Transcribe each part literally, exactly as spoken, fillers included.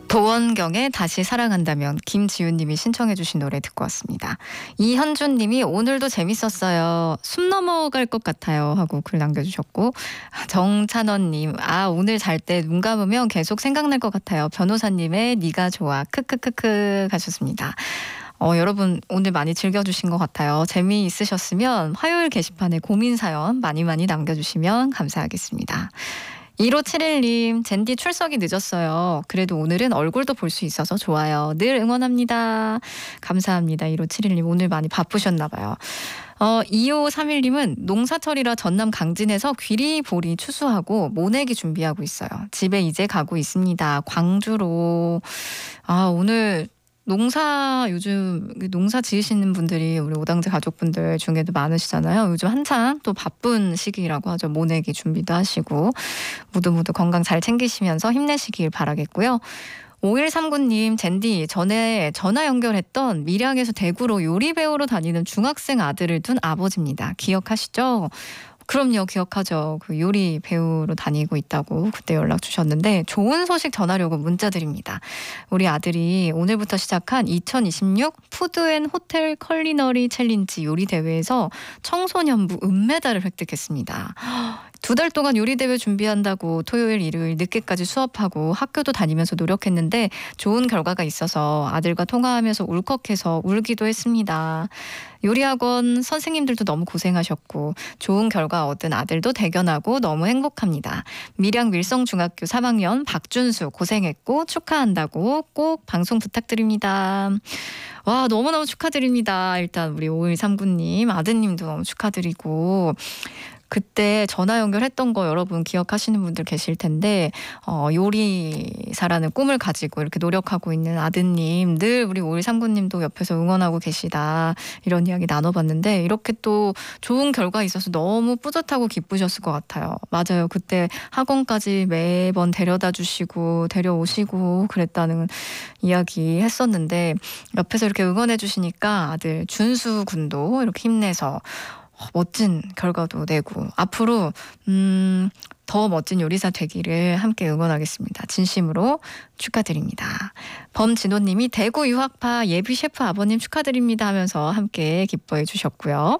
도원경의 다시 사랑한다면, 김지윤님이 신청해 주신 노래 듣고 왔습니다. 이현준님이 오늘도 재밌었어요. 숨 넘어갈 것 같아요 하고 글 남겨주셨고, 정찬원님, 아 오늘 잘 때 눈 감으면 계속 생각날 것 같아요. 변호사님의 네가 좋아 크크크크 하셨습니다. 어, 여러분 오늘 많이 즐겨주신 것 같아요. 재미있으셨으면 화요일 게시판에 고민 사연 많이 많이 남겨주시면 감사하겠습니다. 일오칠일님, 젠디 출석이 늦었어요. 그래도 오늘은 얼굴도 볼 수 있어서 좋아요. 늘 응원합니다. 감사합니다. 일오칠일님, 오늘 많이 바쁘셨나 봐요. 어, 이오삼일님은 농사철이라 전남 강진에서 귀리 보리 추수하고 모내기 준비하고 있어요. 집에 이제 가고 있습니다. 광주로. 아, 오늘 농사, 요즘 농사 지으시는 분들이 우리 오당제 가족분들 중에도 많으시잖아요. 요즘 한창 또 바쁜 시기라고 하죠. 모내기 준비도 하시고 모두 모두 건강 잘 챙기시면서 힘내시길 바라겠고요. 오일삼구님, 젠디, 전에 전화 연결했던 밀양에서 대구로 요리 배우러 다니는 중학생 아들을 둔 아버지입니다. 기억하시죠? 그럼요, 기억하죠. 그 요리 배우로 다니고 있다고 그때 연락 주셨는데 좋은 소식 전하려고 문자 드립니다. 우리 아들이 오늘부터 시작한 이천이십육 푸드앤호텔 컬리너리 챌린지 요리 대회에서 청소년부 은메달을 획득했습니다. 두 달 동안 요리 대회 준비한다고 토요일, 일요일 늦게까지 수업하고 학교도 다니면서 노력했는데 좋은 결과가 있어서 아들과 통화하면서 울컥해서 울기도 했습니다. 요리학원 선생님들도 너무 고생하셨고 좋은 결과 얻은 아들도 대견하고 너무 행복합니다. 밀양 밀성중학교 삼 학년 박준수 고생했고 축하한다고 꼭 방송 부탁드립니다. 와, 너무너무 축하드립니다. 일단 우리 오일삼구님 아드님도 너무 축하드리고, 그때 전화 연결했던 거 여러분 기억하시는 분들 계실 텐데 어, 요리사라는 꿈을 가지고 이렇게 노력하고 있는 아드님, 늘 우리 오일삼구님도 옆에서 응원하고 계시다 이런 이야기 나눠봤는데 이렇게 또 좋은 결과 있어서 너무 뿌듯하고 기쁘셨을 것 같아요. 맞아요. 그때 학원까지 매번 데려다 주시고 데려오시고 그랬다는 이야기 했었는데 옆에서 이렇게 응원해 주시니까 아들 준수 군도 이렇게 힘내서 멋진 결과도 내고 앞으로 음, 더 멋진 요리사 되기를 함께 응원하겠습니다. 진심으로 축하드립니다. 범진호님이 대구 유학파 예비 셰프 아버님 축하드립니다 하면서 함께 기뻐해 주셨고요.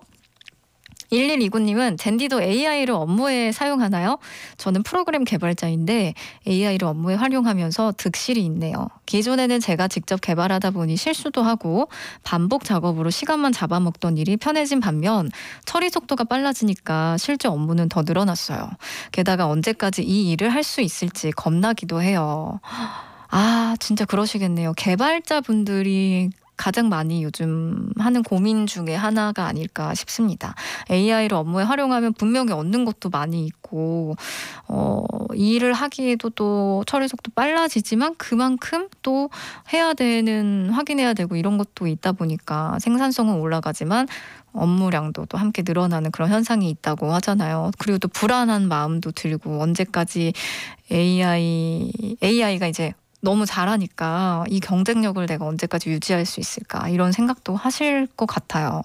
일일이구님은 젠디도 에이아이를 업무에 사용하나요? 저는 프로그램 개발자인데 에이아이를 업무에 활용하면서 득실이 있네요. 기존에는 제가 직접 개발하다 보니 실수도 하고 반복 작업으로 시간만 잡아먹던 일이 편해진 반면 처리 속도가 빨라지니까 실제 업무는 더 늘어났어요. 게다가 언제까지 이 일을 할 수 있을지 겁나기도 해요. 아, 진짜 그러시겠네요. 개발자분들이 가장 많이 요즘 하는 고민 중에 하나가 아닐까 싶습니다. 에이아이를 업무에 활용하면 분명히 얻는 것도 많이 있고 어, 이 일을 하기에도 또 처리 속도 빨라지지만 그만큼 또 해야 되는, 확인해야 되고 이런 것도 있다 보니까 생산성은 올라가지만 업무량도 또 함께 늘어나는 그런 현상이 있다고 하잖아요. 그리고 또 불안한 마음도 들고 언제까지 에이아이, 에이아이가 이제 너무 잘하니까 이 경쟁력을 내가 언제까지 유지할 수 있을까 이런 생각도 하실 것 같아요.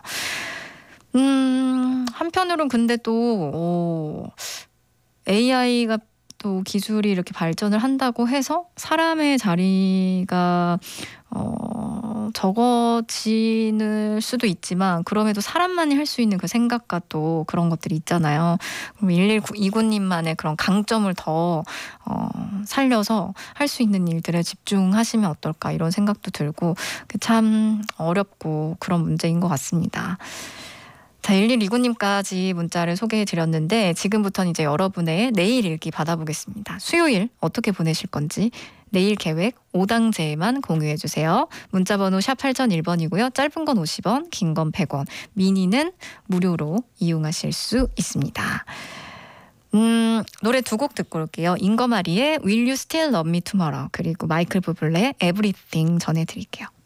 음, 한편으로는 근데 또 어, 에이아이가 또 기술이 이렇게 발전을 한다고 해서 사람의 자리가 어, 적어질 수도 있지만 그럼에도 사람만이 할 수 있는 그 생각과 또 그런 것들이 있잖아요. 그럼 일일이구님만의 그런 강점을 더 어, 살려서 할 수 있는 일들에 집중하시면 어떨까 이런 생각도 들고 참 어렵고 그런 문제인 것 같습니다. 자, 일일이구님까지 문자를 소개해드렸는데 지금부터는 이제 여러분의 내일 일기 받아보겠습니다. 수요일 어떻게 보내실 건지 내일 계획 오당제에만 공유해주세요. 문자번호 샵 팔공공일 번이고요. 짧은 건 오십 원, 긴 건 백 원, 미니는 무료로 이용하실 수 있습니다. 음, 노래 두 곡 듣고 올게요. 잉거마리의 Will You Still Love Me Tomorrow 그리고 마이클 부블레의 Everything 전해드릴게요.